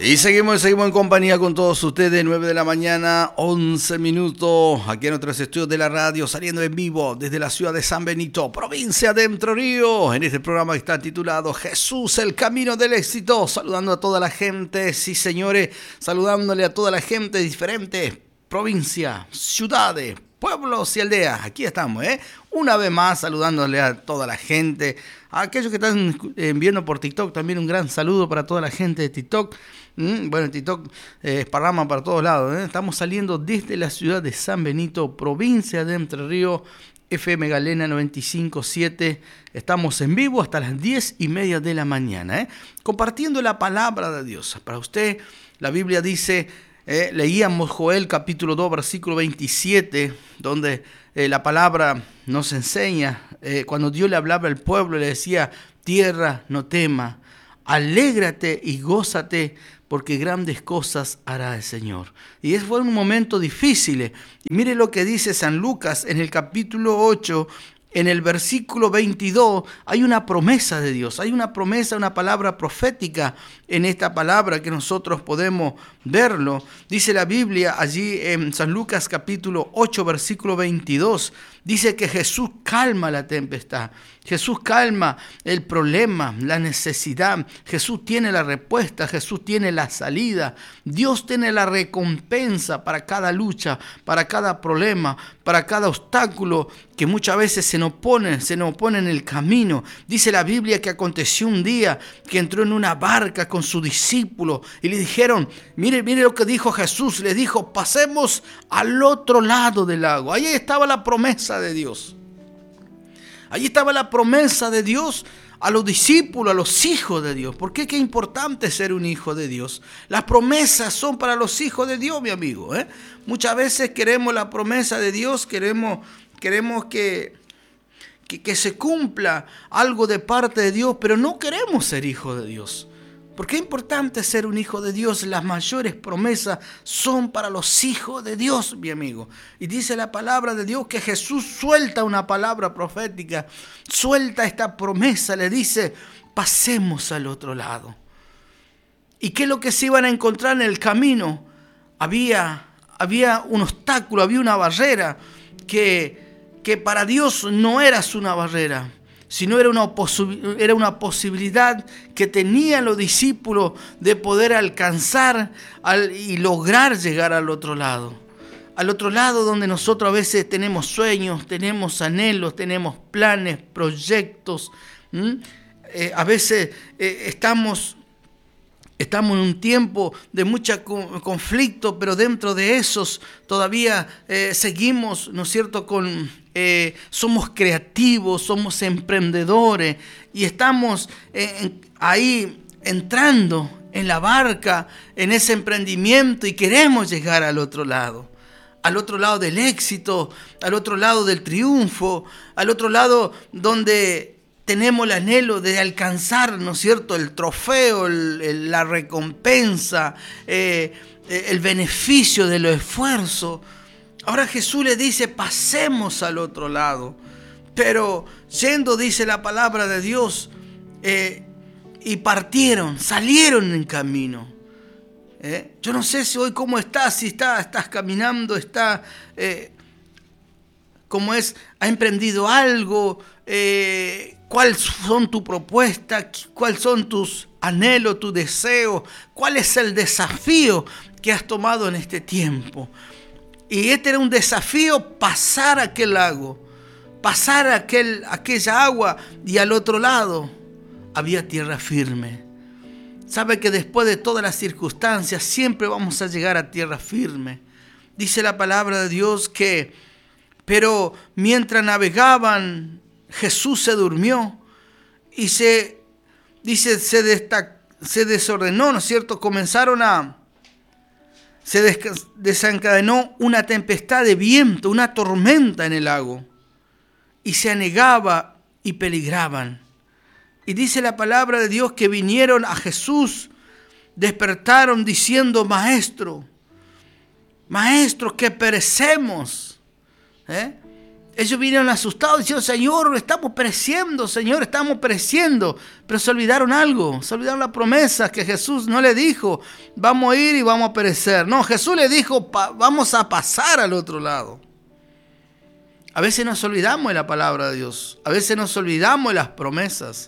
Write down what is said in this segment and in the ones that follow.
Y seguimos en compañía con todos ustedes, 9 de la mañana, 11 minutos, aquí en nuestros estudios de la radio, saliendo en vivo desde la ciudad de San Benito, provincia de Entre Ríos, en este programa que está titulado Jesús, el camino del éxito, saludando a toda la gente, sí señores, saludándole a toda la gente de diferentes provincias, ciudades, pueblos y aldeas. Aquí estamos, una vez más saludándole a toda la gente, a aquellos que están viendo por TikTok, también un gran saludo para toda la gente de TikTok. Bueno, TikTok esparrama para todos lados. Estamos saliendo desde la ciudad de San Benito, provincia de Entre Ríos, FM Galena 95.7. Estamos en vivo hasta las 10:30 de la mañana, compartiendo la palabra de Dios. Para usted, la Biblia dice, leíamos Joel capítulo 2, versículo 27, donde la palabra nos enseña, cuando Dios le hablaba al pueblo, le decía, tierra, no tema, alégrate y gózate, porque grandes cosas hará el Señor. Y fue un momento difícil. Y mire lo que dice San Lucas en el capítulo 8, en el versículo 22, hay una promesa de Dios, hay una promesa, una palabra profética en esta palabra que nosotros podemos verlo. Dice la Biblia allí en San Lucas capítulo 8, versículo 22, dice que Jesús calma la tempestad, Jesús calma el problema, la necesidad, Jesús tiene la respuesta, Jesús tiene la salida, Dios tiene la recompensa para cada lucha, para cada problema, para cada obstáculo que muchas veces se nos opone en el camino. Dice la Biblia que aconteció un día que entró en una barca con sus discípulos y le dijeron, mire lo que dijo Jesús, le dijo, pasemos al otro lado del lago. Ahí estaba la promesa de Dios. Allí estaba la promesa de Dios a los discípulos, a los hijos de Dios. ¿Por qué? Qué importante ser un hijo de Dios. Las promesas son para los hijos de Dios, mi amigo. Muchas veces queremos la promesa de Dios, queremos que se cumpla algo de parte de Dios, pero no queremos ser hijos de Dios. Porque es importante ser un hijo de Dios. Las mayores promesas son para los hijos de Dios, mi amigo. Y dice la palabra de Dios que Jesús suelta una palabra profética, suelta esta promesa, le dice, pasemos al otro lado. ¿Y qué es lo que se iban a encontrar en el camino? Había un obstáculo, había una barrera que para Dios no era una barrera, sino era una posibilidad que tenían los discípulos de poder alcanzar y lograr llegar al otro lado. Al otro lado donde nosotros a veces tenemos sueños, tenemos anhelos, tenemos planes, proyectos. A veces estamos en un tiempo de mucho conflicto, pero dentro de esos todavía seguimos, ¿no es cierto?, somos creativos, somos emprendedores y estamos ahí entrando en la barca, en ese emprendimiento y queremos llegar al otro lado del éxito, al otro lado del triunfo, al otro lado donde tenemos el anhelo de alcanzar, ¿no es cierto?, el trofeo, la recompensa, el beneficio de los esfuerzos. Ahora Jesús le dice, pasemos al otro lado. Pero yendo, dice la palabra de Dios, y salieron en camino. Yo no sé si hoy cómo estás, si estás caminando, cómo es, ha emprendido algo, cuáles son tus propuestas, cuáles son tus anhelos, tus deseos, cuál es el desafío que has tomado en este tiempo. Y este era un desafío, pasar aquel lago, pasar aquella agua, y al otro lado había tierra firme. Sabe que después de todas las circunstancias siempre vamos a llegar a tierra firme. Dice la palabra de Dios pero mientras navegaban, Jesús se durmió y se desordenó, ¿no es cierto? Se desencadenó una tempestad de viento, una tormenta en el lago, y se anegaba y peligraban. Y dice la palabra de Dios que vinieron a Jesús, despertaron diciendo, Maestro, que perecemos. Ellos vinieron asustados diciendo, Señor, estamos pereciendo, Señor, estamos pereciendo. Pero se olvidaron algo, se olvidaron la promesa que Jesús no le dijo, vamos a ir y vamos a perecer. No, Jesús le dijo, vamos a pasar al otro lado. A veces nos olvidamos de la palabra de Dios, a veces nos olvidamos de las promesas.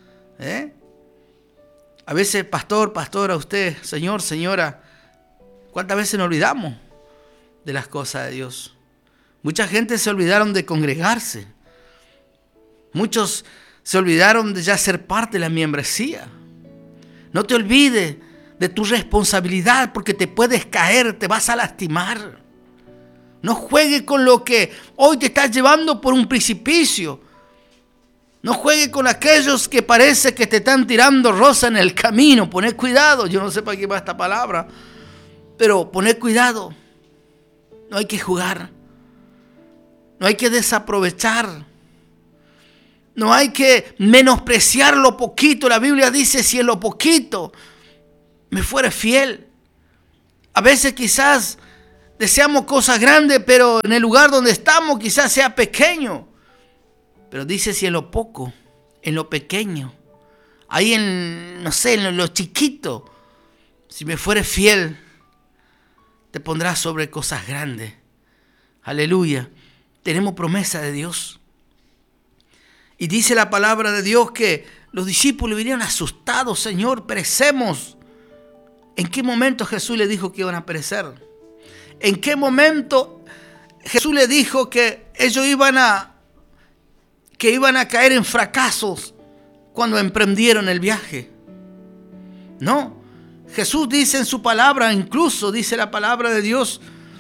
A veces, pastora, usted, señor, señora, ¿cuántas veces nos olvidamos de las cosas de Dios? Mucha gente se olvidaron de congregarse. Muchos se olvidaron de ya ser parte de la membresía. No te olvides de tu responsabilidad porque te puedes caer, te vas a lastimar. No juegues con lo que hoy te estás llevando por un precipicio. No juegues con aquellos que parece que te están tirando rosa en el camino. Poned cuidado, yo no sé para qué va esta palabra, pero poned cuidado. No hay que jugar. No hay que desaprovechar. No hay que menospreciar lo poquito. La Biblia dice, si en lo poquito me fuere fiel. A veces quizás deseamos cosas grandes, pero en el lugar donde estamos quizás sea pequeño. Pero dice, si en lo poco, en lo pequeño, ahí en lo chiquito, si me fuere fiel, te pondrás sobre cosas grandes. Aleluya. Tenemos promesa de Dios. Y dice la palabra de Dios que los discípulos vinieron asustados. Señor, perecemos. ¿En qué momento Jesús le dijo que iban a perecer? ¿En qué momento Jesús le dijo que ellos iban a caer en fracasos cuando emprendieron el viaje? No. Jesús dice en su palabra, incluso dice la palabra de Dios,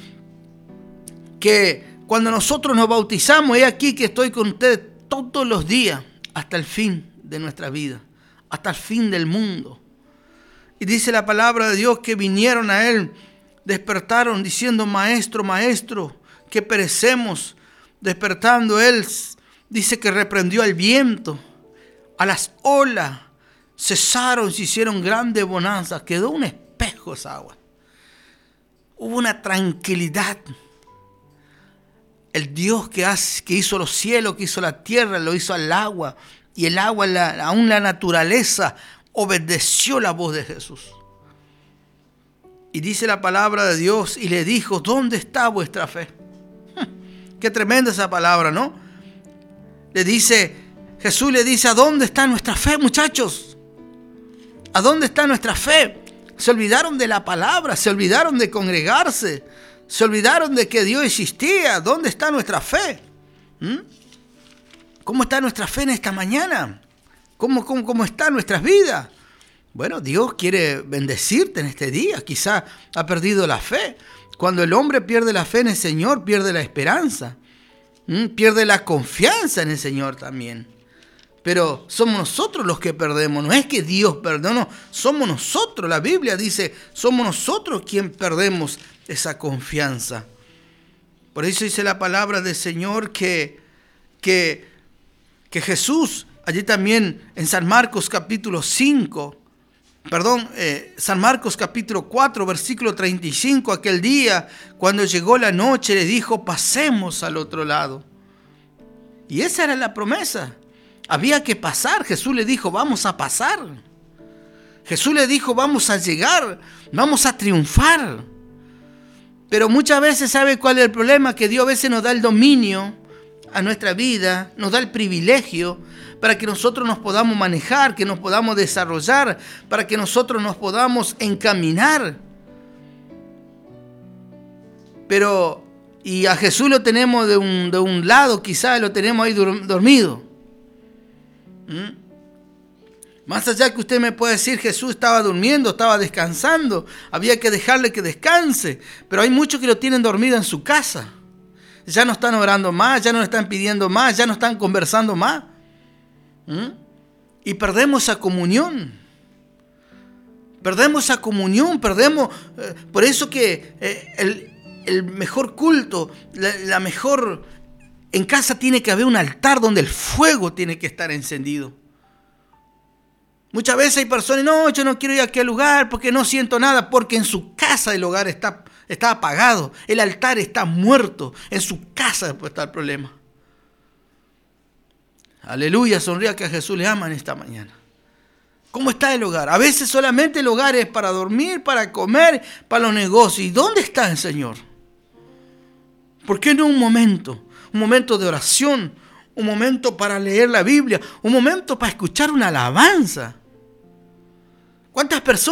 que cuando nosotros nos bautizamos, he aquí que estoy con ustedes todos los días hasta el fin de nuestra vida, hasta el fin del mundo. Y dice la palabra de Dios que vinieron a Él, despertaron diciendo, Maestro, Maestro, que perecemos. Despertando Él, dice que reprendió al viento, a las olas, cesaron, se hicieron grandes bonanzas, quedó un espejo esa agua. Hubo una tranquilidad. El Dios que hizo los cielos, que hizo la tierra, lo hizo al agua. Y el agua, aún la naturaleza, obedeció la voz de Jesús. Y dice la palabra de Dios, y le dijo, ¿dónde está vuestra fe? Qué tremenda esa palabra, ¿no? Jesús le dice, ¿a dónde está nuestra fe, muchachos? ¿A dónde está nuestra fe? Se olvidaron de la palabra, se olvidaron de congregarse. Se olvidaron de que Dios existía. ¿Dónde está nuestra fe? ¿Cómo está nuestra fe en esta mañana? ¿Cómo están nuestras vidas? Bueno, Dios quiere bendecirte en este día. Quizá ha perdido la fe. Cuando el hombre pierde la fe en el Señor, pierde la esperanza. Pierde la confianza en el Señor también. Pero somos nosotros los que perdemos. No es que Dios perdona, no. Somos nosotros. La Biblia dice, somos nosotros quienes perdemos esa confianza. Por eso dice la palabra del Señor que Jesús, allí también en San Marcos capítulo 4, versículo 35, aquel día, cuando llegó la noche, le dijo, pasemos al otro lado. Y esa era la promesa. Había que pasar. Jesús le dijo, vamos a pasar. Jesús le dijo, vamos a llegar, vamos a triunfar. Pero muchas veces, ¿sabe cuál es el problema? Que Dios a veces nos da el dominio a nuestra vida, nos da el privilegio para que nosotros nos podamos manejar, que nos podamos desarrollar, para que nosotros nos podamos encaminar. Pero, y a Jesús lo tenemos de un lado, quizás lo tenemos ahí dormido. Más allá que usted me puede decir, Jesús estaba durmiendo, estaba descansando, había que dejarle que descanse, pero hay muchos que lo tienen dormido en su casa. Ya no están orando más, ya no están pidiendo más, ya no están conversando más. Y perdemos esa comunión. Perdemos esa comunión, por eso que el mejor culto, la mejor... En casa tiene que haber un altar donde el fuego tiene que estar encendido. Muchas veces hay personas, no, yo no quiero ir a aquel lugar porque no siento nada, porque en su casa el hogar está apagado, el altar está muerto, en su casa después está el problema. Aleluya, sonría que a Jesús le aman esta mañana. ¿Cómo está el hogar? A veces solamente el hogar es para dormir, para comer, para los negocios. ¿Y dónde está el Señor? ¿Por qué no un momento de oración, un momento para leer la Biblia, un momento para escuchar una alabanza? ¿Cuántas personas